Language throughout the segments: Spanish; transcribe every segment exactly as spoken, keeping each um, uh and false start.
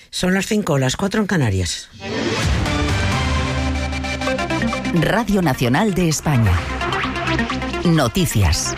Son las cinco, las cuatro en Canarias. Radio Nacional de España. Noticias.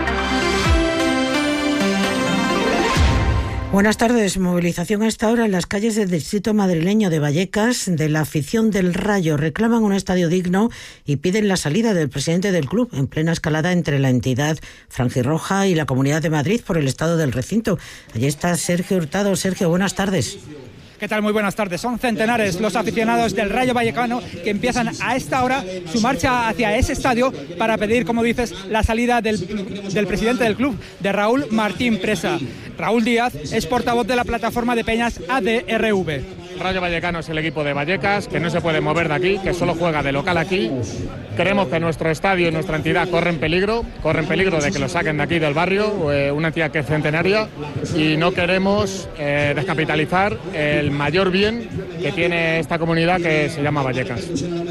Buenas tardes. Movilización a esta hora en las calles del distrito madrileño de Vallecas. De la afición del Rayo reclaman un estadio digno y piden la salida del presidente del club, en plena escalada entre la entidad franjirroja y la Comunidad de Madrid por el estado del recinto. Allí está Sergio Hurtado. Sergio, buenas tardes. ¿Qué tal? Muy buenas tardes. Son centenares los aficionados del Rayo Vallecano que empiezan a esta hora su marcha hacia ese estadio para pedir, como dices, la salida del, del presidente del club, de Raúl Martín Presa. Raúl Díaz es portavoz de la plataforma de peñas A D R V. El Rayo Vallecano es el equipo de Vallecas, que no se puede mover de aquí, que solo juega de local aquí. Creemos que nuestro estadio y nuestra entidad corren peligro, corren peligro de que lo saquen de aquí del barrio, eh, una entidad que es centenaria, y no queremos eh, descapitalizar el mayor bien que tiene esta comunidad que se llama Vallecas.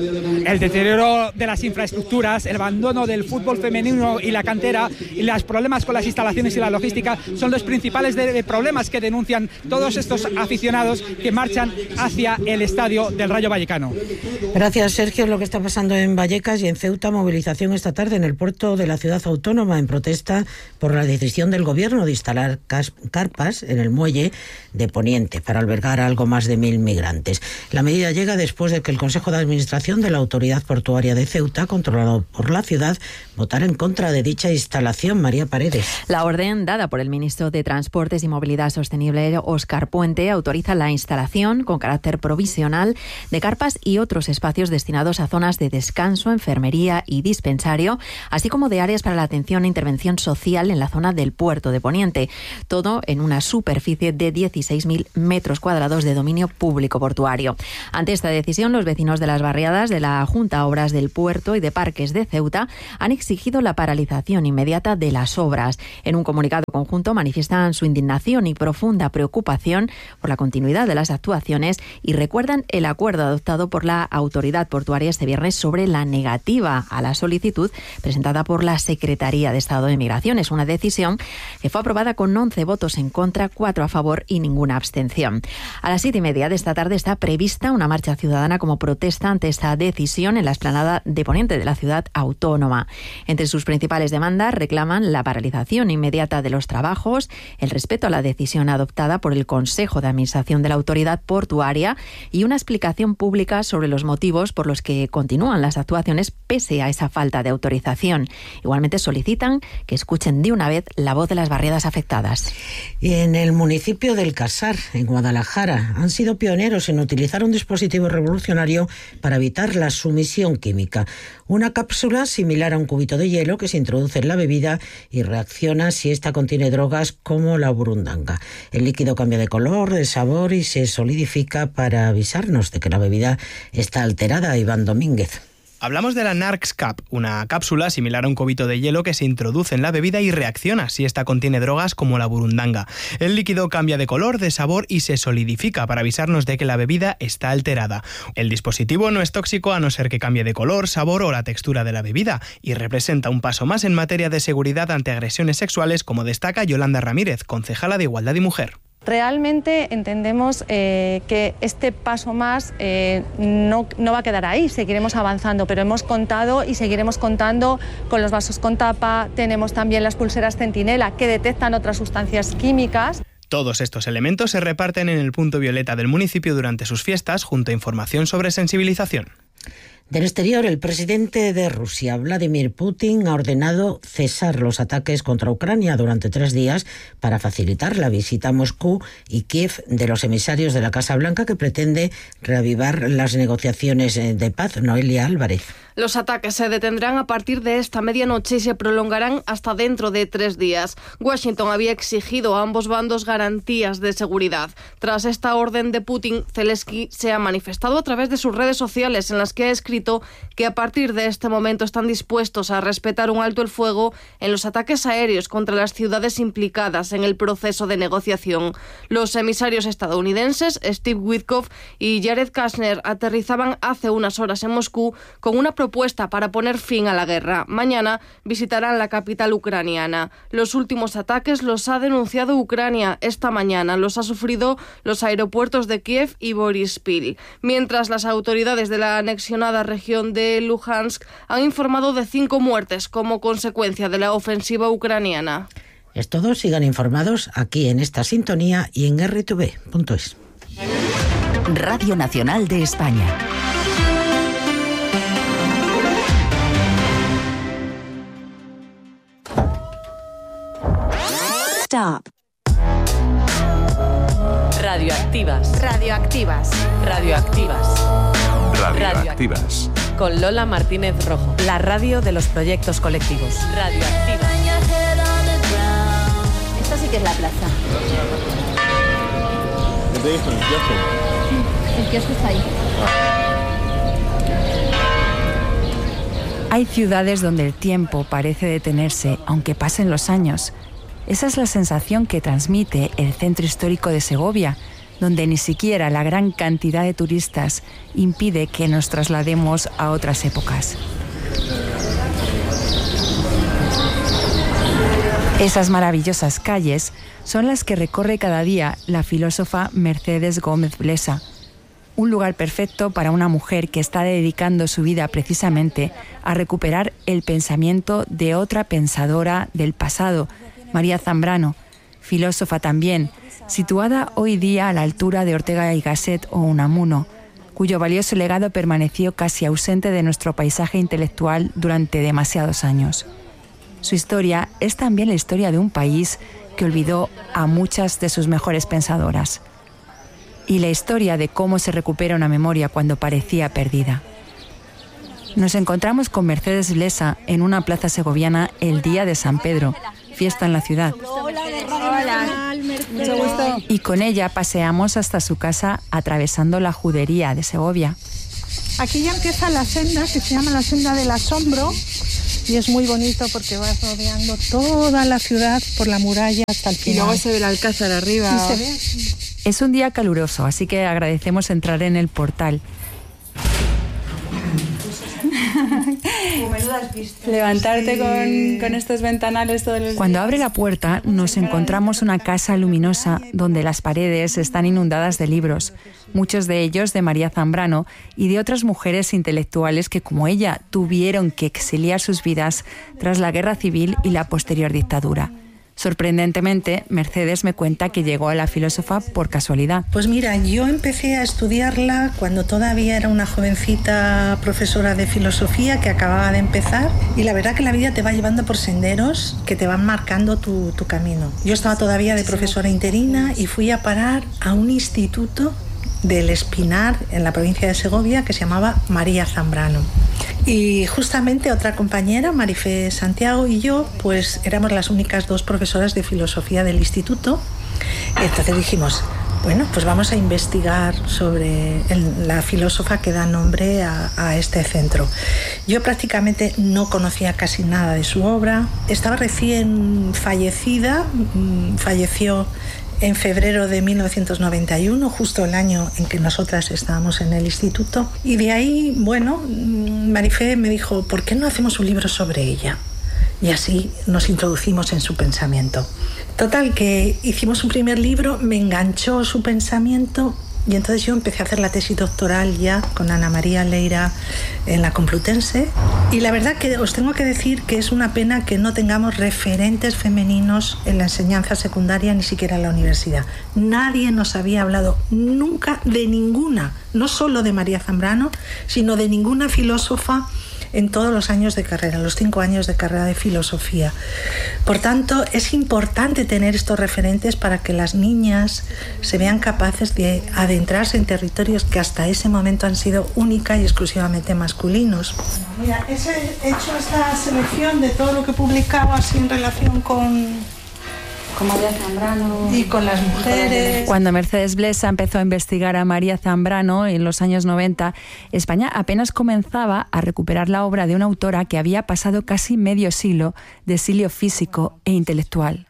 El deterioro de las infraestructuras, el abandono del fútbol femenino y la cantera y los problemas con las instalaciones y la logística son los principales de, de problemas que denuncian todos estos aficionados que marchan hacia el estadio del Rayo Vallecano. Gracias, Sergio. Lo que está pasando en Vallecas y en Ceuta, movilización esta tarde en el puerto de la ciudad autónoma en protesta por la decisión del gobierno de instalar carpas en el muelle de Poniente para albergar a algo más de mil migrantes. La medida llega después de que el Consejo de Administración de la Autoridad Portuaria de Ceuta, controlado por la ciudad, votara en contra de dicha instalación. María Paredes. La orden dada por el ministro de Transportes y Movilidad Sostenible, Óscar Puente, autoriza la instalación con carácter provisional de carpas y otros espacios destinados a zonas de descanso, enfermería y dispensario, así como de áreas para la atención e intervención social en la zona del puerto de Poniente. Todo en una superficie de dieciséis mil metros cuadrados de dominio público portuario. Ante esta decisión, los vecinos de las barriadas de la Junta Obras del Puerto y de Parques de Ceuta han exigido la paralización inmediata de las obras. En un comunicado conjunto manifiestan su indignación y profunda preocupación por la continuidad de las actuaciones y recuerdan el acuerdo adoptado por la autoridad portuaria este viernes sobre la negativa a la solicitud presentada por la Secretaría de Estado de Migraciones, una decisión que fue aprobada con once votos en contra, cuatro a favor y ninguna abstención. A las siete y media de esta tarde está prevista una marcha ciudadana como protesta ante esta decisión en la explanada de Poniente de la ciudad autónoma. Entre sus principales demandas reclaman la paralización inmediata de los trabajos, el respeto a la decisión adoptada por el Consejo de Administración de la Autoridad Portuaria y una explicación pública sobre los motivos por los que continúan las actuaciones pese a esa falta de autorización. Igualmente solicitan que escuchen de una vez la voz de las barriadas afectadas. En el municipio del Casar, en Guadalajara, han sido pioneros en utilizar un dispositivo revolucionario para evitar la sumisión química. Una cápsula similar a un cubito de hielo que se introduce en la bebida y reacciona si ésta contiene drogas como la burundanga. El líquido cambia de color, de sabor y se solidifica para avisarnos de que la bebida está alterada. Iván Domínguez. Hablamos de la NarxCap, una cápsula similar a un cubito de hielo que se introduce en la bebida y reacciona si esta contiene drogas como la burundanga. El líquido cambia de color, de sabor y se solidifica para avisarnos de que la bebida está alterada. El dispositivo no es tóxico a no ser que cambie de color, sabor o la textura de la bebida y representa un paso más en materia de seguridad ante agresiones sexuales, como destaca Yolanda Ramírez, concejala de Igualdad y Mujer. Realmente entendemos eh, que este paso más eh, no, no va a quedar ahí, seguiremos avanzando, pero hemos contado y seguiremos contando con los vasos con tapa, tenemos también las pulseras Centinela que detectan otras sustancias químicas. Todos estos elementos se reparten en el punto violeta del municipio durante sus fiestas, junto a información sobre sensibilización. Del exterior, el presidente de Rusia, Vladimir Putin, ha ordenado cesar los ataques contra Ucrania durante tres días para facilitar la visita a Moscú y Kiev de los emisarios de la Casa Blanca, que pretende reavivar las negociaciones de paz. Noelia Álvarez. Los ataques se detendrán a partir de esta medianoche y se prolongarán hasta dentro de tres días. Washington había exigido a ambos bandos garantías de seguridad. Tras esta orden de Putin, Zelensky se ha manifestado a través de sus redes sociales en las que ha escrito ejército que a partir de este momento están dispuestos a respetar un alto el fuego en los ataques aéreos contra las ciudades implicadas en el proceso de negociación. Los emisarios estadounidenses Steve Witkoff y Jared Kushner aterrizaban hace unas horas en Moscú con una propuesta para poner fin a la guerra. Mañana visitarán la capital ucraniana. Los últimos ataques los ha denunciado Ucrania. Esta mañana los ha sufrido los aeropuertos de Kiev y Boryspil, mientras las autoridades de la anexionada región de Luhansk han informado de cinco muertes como consecuencia de la ofensiva ucraniana. Es todo, sigan informados aquí en esta sintonía y en erre te ve punto es. Radio Nacional de España. Stop. Radioactivas. Radioactivas. Radioactivas. Radioactivas. Con Lola Martínez Rojo. La radio de los proyectos colectivos. Radioactivas. Esta sí que es la plaza. El kiosco está ahí. Hay ciudades donde el tiempo parece detenerse, aunque pasen los años. Esa es la sensación que transmite el centro histórico de Segovia, donde ni siquiera la gran cantidad de turistas impide que nos traslademos a otras épocas. Esas maravillosas calles son las que recorre cada día la filósofa Mercedes Gómez Blesa. Un lugar perfecto para una mujer que está dedicando su vida precisamente a recuperar el pensamiento de otra pensadora del pasado, María Zambrano, filósofa también, situada hoy día a la altura de Ortega y Gasset o Unamuno, cuyo valioso legado permaneció casi ausente de nuestro paisaje intelectual durante demasiados años. Su historia es también la historia de un país que olvidó a muchas de sus mejores pensadoras. Y la historia de cómo se recupera una memoria cuando parecía perdida. Nos encontramos con Mercedes Blesa en una plaza segoviana el día de San Pedro, fiesta en la ciudad. Hola, Hola. Mucho gusto. Y con ella paseamos hasta su casa atravesando la judería de Segovia. Aquí ya empieza la senda que se llama la senda del asombro y es muy bonito porque vas rodeando toda la ciudad por la muralla hasta el final. Y luego se ve el alcázar arriba. Sí, se ve. Es un día caluroso, así que agradecemos entrar en el portal. Levantarte con, con estos ventanales todos los Cuando días. abre la puerta nos encontramos una casa luminosa donde las paredes están inundadas de libros, muchos de ellos de María Zambrano y de otras mujeres intelectuales que, como ella, tuvieron que exiliar sus vidas tras la guerra civil y la posterior dictadura. Sorprendentemente, Mercedes me cuenta que llegó a la filósofa por casualidad. Pues mira, yo empecé a estudiarla cuando todavía era una jovencita profesora de filosofía que acababa de empezar y la verdad que la vida te va llevando por senderos que te van marcando tu, tu camino. Yo estaba todavía de profesora interina y fui a parar a un instituto del Espinar en la provincia de Segovia que se llamaba María Zambrano. Y justamente otra compañera, Marifé Santiago, y yo, pues éramos las únicas dos profesoras de filosofía del instituto. Entonces dijimos, bueno, pues vamos a investigar sobre el, la filósofa que da nombre a, a este centro. Yo prácticamente no conocía casi nada de su obra. Estaba recién fallecida, falleció en febrero de mil novecientos noventa y uno, justo el año en que nosotras estábamos en el instituto. Y de ahí, bueno, Marifé me dijo, ¿por qué no hacemos un libro sobre ella? Y así nos introducimos en su pensamiento. Total, que hicimos un primer libro, me enganchó su pensamiento y entonces yo empecé a hacer la tesis doctoral ya con Ana María Leira en la Complutense. Y la verdad que os tengo que decir que es una pena que no tengamos referentes femeninos en la enseñanza secundaria, ni siquiera en la universidad. Nadie nos había hablado nunca de ninguna, no solo de María Zambrano, sino de ninguna filósofa en todos los años de carrera, los cinco años de carrera de filosofía. Por tanto, es importante tener estos referentes para que las niñas se vean capaces de adentrarse en territorios que hasta ese momento han sido única y exclusivamente masculinos. Mira, he hecho esta selección de todo lo que he publicado así en relación con, Con María Zambrano. Y con las mujeres. Cuando Mercedes Blesa empezó a investigar a María Zambrano en los años noventa, España apenas comenzaba a recuperar la obra de una autora que había pasado casi medio siglo de exilio físico e intelectual.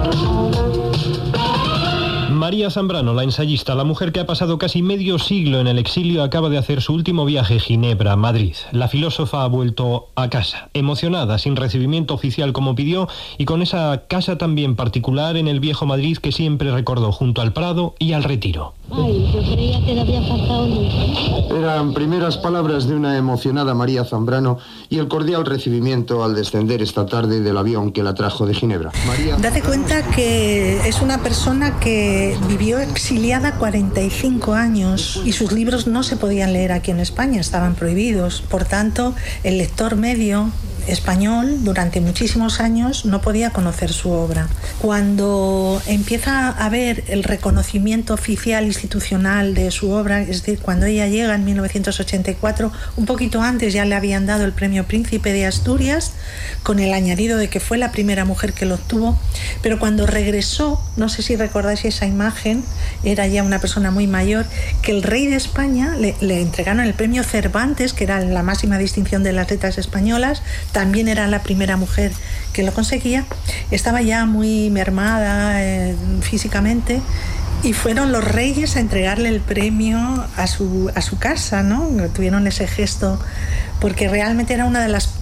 María Zambrano, la ensayista, la mujer que ha pasado casi medio siglo en el exilio, acaba de hacer su último viaje Ginebra, Madrid. La filósofa ha vuelto a casa, emocionada, sin recibimiento oficial como pidió, y con esa casa también particular en el viejo Madrid que siempre recordó, junto al Prado y al Retiro. Ay, yo creía que le había pasado nunca. Eran primeras palabras de una emocionada María Zambrano y el cordial recibimiento al descender esta tarde del avión que la trajo de Ginebra. María... Date cuenta que es una persona que vivió exiliada cuarenta y cinco años y sus libros no se podían leer aquí en España, estaban prohibidos. Por tanto, el lector medio español durante muchísimos años no podía conocer su obra. Cuando empieza a haber el reconocimiento oficial institucional de su obra, es decir, cuando ella llega en mil novecientos ochenta y cuatro, un poquito antes ya le habían dado el premio Príncipe de Asturias, con el añadido de que fue la primera mujer que lo obtuvo, pero cuando regresó, no sé si recordáis esa imagen, era ya una persona muy mayor, que el rey de España le, le entregaron el premio Cervantes, que era la máxima distinción de las letras españolas, también era la primera mujer que lo conseguía, estaba ya muy mermada eh, físicamente, y fueron los reyes a entregarle el premio a su, a su casa, ¿no? Tuvieron ese gesto, porque realmente era una de las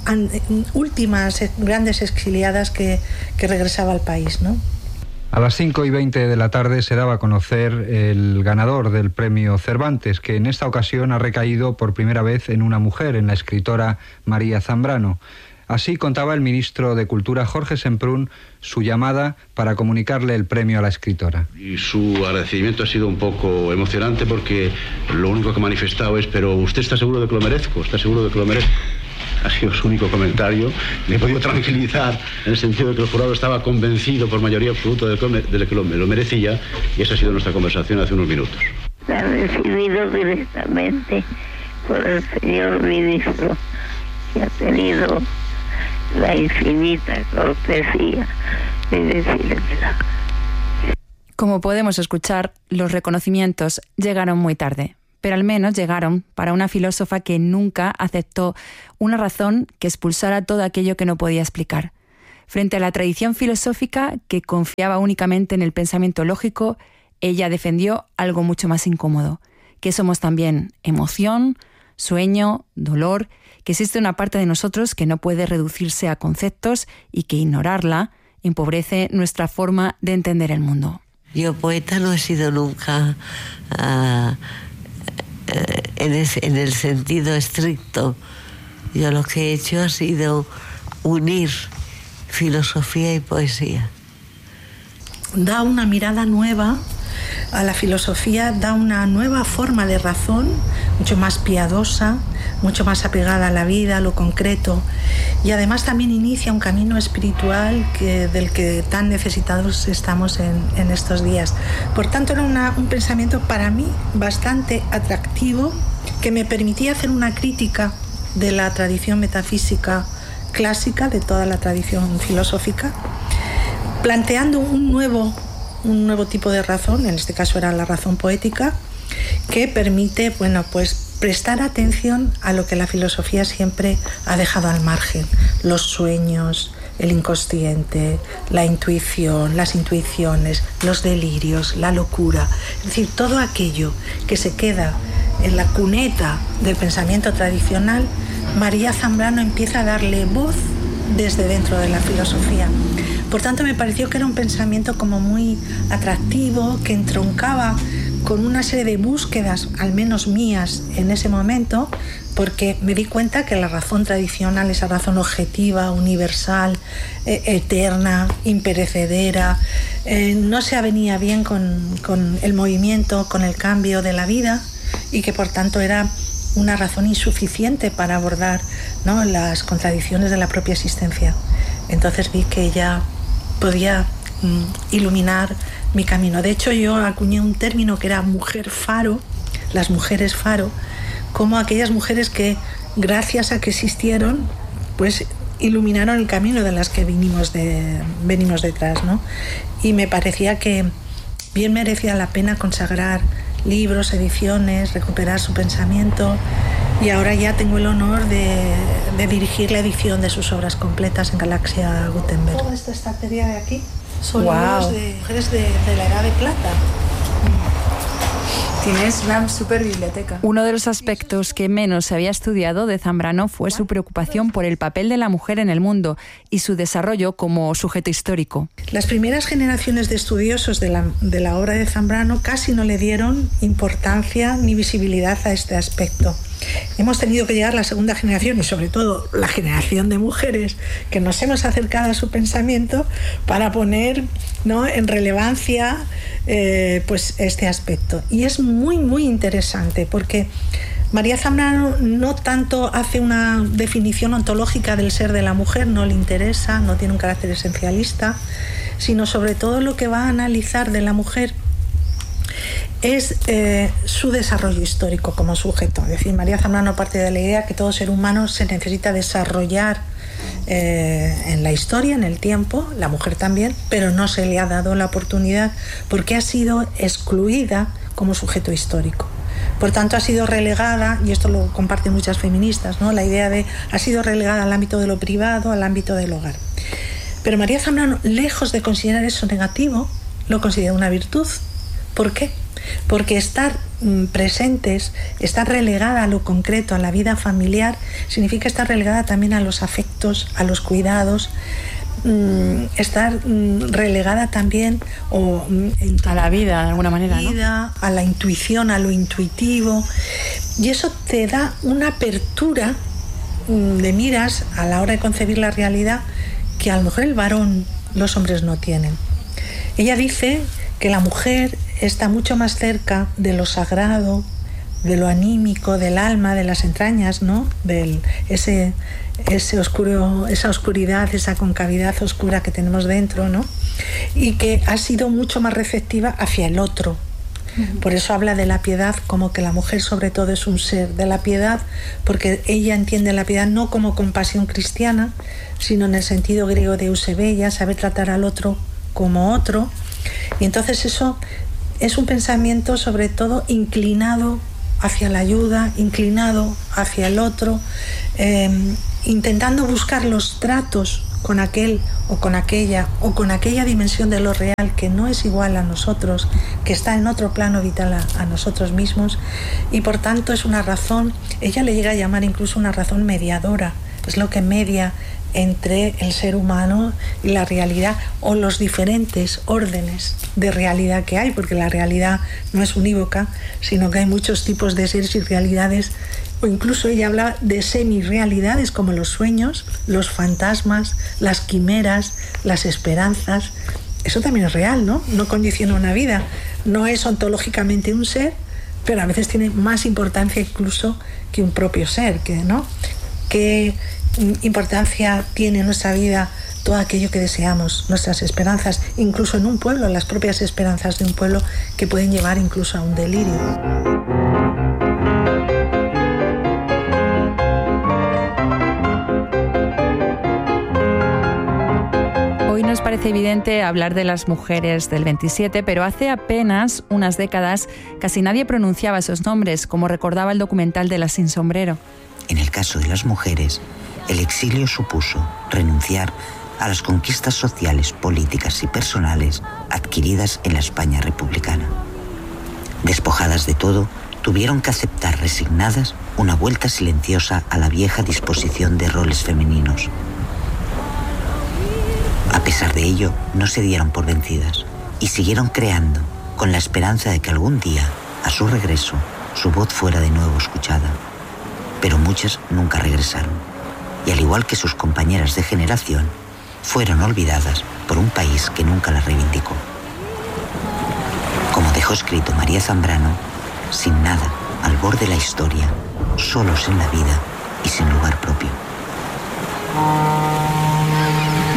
últimas grandes exiliadas que, que regresaba al país, ¿no? A las cinco y veinte de la tarde se daba a conocer el ganador del premio Cervantes, que en esta ocasión ha recaído por primera vez en una mujer, en la escritora María Zambrano. Así contaba el ministro de Cultura, Jorge Semprún, su llamada para comunicarle el premio a la escritora. Y su agradecimiento ha sido un poco emocionante porque lo único que ha manifestado es: pero usted está seguro de que lo merezco, está seguro de que lo merezco. Ha sido su único comentario. Le he podido tranquilizar en el sentido de que el jurado estaba convencido por mayoría absoluta de que lo, lo merecía, y esa ha sido nuestra conversación hace unos minutos. La he recibido directamente por el señor ministro, que ha tenido la infinita cortesía de decírmela. Como podemos escuchar, los reconocimientos llegaron muy tarde, pero al menos llegaron para una filósofa que nunca aceptó una razón que expulsara todo aquello que no podía explicar. Frente a la tradición filosófica que confiaba únicamente en el pensamiento lógico, ella defendió algo mucho más incómodo, que somos también emoción, sueño, dolor, que existe una parte de nosotros que no puede reducirse a conceptos y que ignorarla empobrece nuestra forma de entender el mundo. Yo poeta no he sido nunca uh, en, ese, en el sentido estricto. Yo lo que he hecho ha sido unir filosofía y poesía. Da una mirada nueva a la filosofía, da una nueva forma de razón, mucho más piadosa, mucho más apegada a la vida, a lo concreto, y además también inicia un camino espiritual que, del que tan necesitados estamos en, en estos días. Por tanto, era una, un pensamiento para mí bastante atractivo, que me permitía hacer una crítica de la tradición metafísica clásica, de toda la tradición filosófica, planteando un nuevo un nuevo tipo de razón, en este caso era la razón poética, que permite, bueno, pues prestar atención a lo que la filosofía siempre ha dejado al margen: los sueños, el inconsciente, la intuición, las intuiciones, los delirios, la locura, es decir, todo aquello que se queda en la cuneta del pensamiento tradicional. María Zambrano empieza a darle voz desde dentro de la filosofía. Por tanto, me pareció que era un pensamiento como muy atractivo, que entroncaba con una serie de búsquedas, al menos mías en ese momento, porque me di cuenta que la razón tradicional, esa razón objetiva, universal, eh, eterna, imperecedera, eh, no se avenía bien con, con el movimiento, con el cambio de la vida, y que por tanto era una razón insuficiente para abordar, ¿no?, las contradicciones de la propia existencia. Entonces vi que ella podía mm, iluminar mi camino. De hecho, yo acuñé un término que era mujer faro, las mujeres faro, como aquellas mujeres que, gracias a que existieron, pues iluminaron el camino de las que vinimos, de, venimos detrás, ¿no? Y me parecía que bien merecía la pena consagrar libros, ediciones, recuperar su pensamiento, y ahora ya tengo el honor de, de dirigir la edición de sus obras completas en Galaxia Gutenberg. Toda esta estantería de aquí son wow. libros de mujeres de, de la Edad de Plata. Tienes una super biblioteca. Uno de los aspectos que menos se había estudiado de Zambrano fue su preocupación por el papel de la mujer en el mundo y su desarrollo como sujeto histórico. Las primeras generaciones de estudiosos de la, de la obra de Zambrano casi no le dieron importancia ni visibilidad a este aspecto. Hemos tenido que llegar la segunda generación, y sobre todo la generación de mujeres que nos hemos acercado a su pensamiento, para poner, ¿no?, en relevancia eh, pues este aspecto. Y es muy muy interesante, porque María Zambrano no tanto hace una definición ontológica del ser de la mujer, no le interesa, no tiene un carácter esencialista, sino sobre todo lo que va a analizar de la mujer es eh, su desarrollo histórico como sujeto. Es decir, María Zambrano parte de la idea que todo ser humano se necesita desarrollar eh, en la historia, en el tiempo, la mujer también, pero no se le ha dado la oportunidad porque ha sido excluida como sujeto histórico. Por tanto, ha sido relegada, y esto lo comparten muchas feministas, ¿no?, la idea de ha sido relegada al ámbito de lo privado, al ámbito del hogar. Pero María Zambrano, lejos de considerar eso negativo, lo considera una virtud. ¿Por qué? Porque estar mm, presentes, estar relegada a lo concreto, a la vida familiar, significa estar relegada también a los afectos, a los cuidados, mm, estar mm, relegada también o, mm, a la vida, de alguna manera, vida, ¿no? A la intuición, a lo intuitivo. Y eso te da una apertura mm, de miras a la hora de concebir la realidad que a lo mejor el varón, los hombres no tienen. Ella dice que la mujer está mucho más cerca de lo sagrado, de lo anímico, del alma, de las entrañas, ¿no?, del ese ese oscuro, esa oscuridad, esa concavidad oscura que tenemos dentro, ¿no?, y que ha sido mucho más receptiva hacia el otro. Uh-huh. Por eso habla de la piedad como que la mujer sobre todo es un ser de la piedad, porque ella entiende la piedad no como compasión cristiana, sino en el sentido griego de eusebia, saber tratar al otro como otro. Y entonces eso es un pensamiento sobre todo inclinado hacia la ayuda, inclinado hacia el otro, eh, intentando buscar los tratos con aquel o con aquella o con aquella dimensión de lo real que no es igual a nosotros, que está en otro plano vital a, a nosotros mismos, y por tanto es una razón, ella le llega a llamar incluso una razón mediadora, es lo que media entre el ser humano y la realidad, o los diferentes órdenes de realidad que hay, porque la realidad no es unívoca, sino que hay muchos tipos de seres y realidades, o incluso ella habla de semi-realidades como los sueños, los fantasmas, las quimeras, las esperanzas. Eso también es real, ¿no? No condiciona una vida, no es ontológicamente un ser, pero a veces tiene más importancia incluso que un propio ser, que, ¿no? ¿Qué importancia tiene en nuestra vida todo aquello que deseamos, nuestras esperanzas, incluso en un pueblo, las propias esperanzas de un pueblo, que pueden llevar incluso a un delirio? Hoy nos parece evidente hablar de las mujeres del veintisiete, pero hace apenas unas décadas casi nadie pronunciaba esos nombres, como recordaba el documental de Las sin sombrero. En el caso de las mujeres, el exilio supuso renunciar a las conquistas sociales, políticas y personales adquiridas en la España republicana. Despojadas de todo, tuvieron que aceptar resignadas una vuelta silenciosa a la vieja disposición de roles femeninos. A pesar de ello, no se dieron por vencidas y siguieron creando, con la esperanza de que algún día, a su regreso, su voz fuera de nuevo escuchada. Pero muchas nunca regresaron. Y al igual que sus compañeras de generación, fueron olvidadas por un país que nunca las reivindicó. Como dejó escrito María Zambrano, sin nada, al borde de la historia, solos en la vida y sin lugar propio.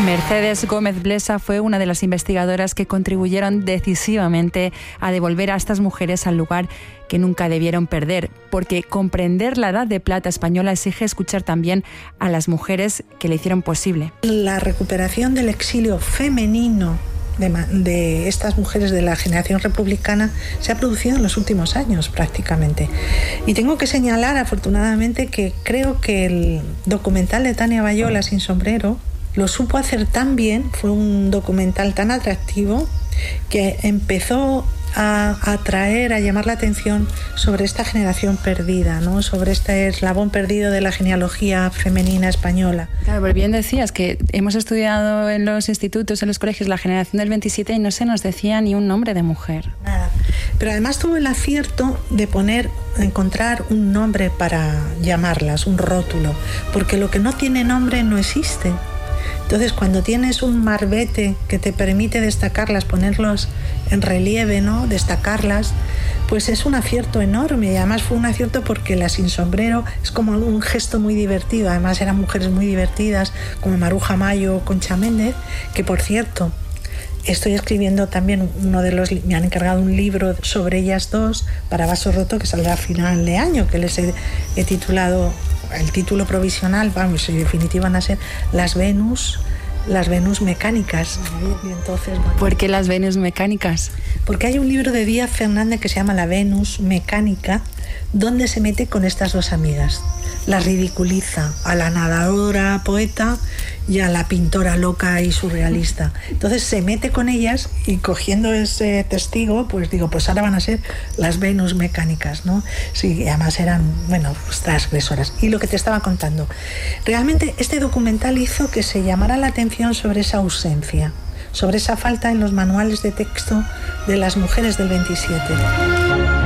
Mercedes Gómez Blesa fue una de las investigadoras que contribuyeron decisivamente a devolver a estas mujeres al lugar que nunca debieron perder, porque comprender la Edad de Plata española exige escuchar también a las mujeres que le hicieron posible. La recuperación del exilio femenino de, de estas mujeres de la generación republicana se ha producido en los últimos años prácticamente. Y tengo que señalar, afortunadamente, que creo que el documental de Tania Bayola, Sin sombrero, lo supo hacer tan bien, fue un documental tan atractivo que empezó a atraer, a llamar la atención sobre esta generación perdida, ¿no? Sobre este eslabón perdido de la genealogía femenina española. Claro, pero bien decías que hemos estudiado en los institutos, en los colegios, la generación del veintisiete y no se nos decía ni un nombre de mujer. Nada. Pero además tuvo el acierto de poner, encontrar un nombre para llamarlas, un rótulo, porque lo que no tiene nombre no existe. Entonces, cuando tienes un marbete que te permite destacarlas, ponerlos en relieve, ¿no? Destacarlas, pues es un acierto enorme. Y además fue un acierto porque la Sin sombrero es como un gesto muy divertido. Además eran mujeres muy divertidas, como Maruja Mayo o Concha Méndez, que por cierto, estoy escribiendo también uno de los... Me han encargado un libro sobre ellas dos para Vaso Roto que saldrá a final de año, que les he, he titulado... El título provisional, vamos, en definitiva van a ser Las Venus, las Venus mecánicas. Y entonces, bueno, ¿por qué las Venus mecánicas? Porque hay un libro de Díaz Fernández que se llama La Venus mecánica, donde se mete con estas dos amigas. Las ridiculiza, a la nadadora poeta y a la pintora loca y surrealista. Entonces se mete con ellas y cogiendo ese testigo, pues digo, pues ahora van a ser las Venus mecánicas, ¿no? Sí, además eran, bueno, pues transgresoras. Y lo que te estaba contando, realmente este documental hizo que se llamara la atención sobre esa ausencia, sobre esa falta en los manuales de texto de las mujeres del veintisiete.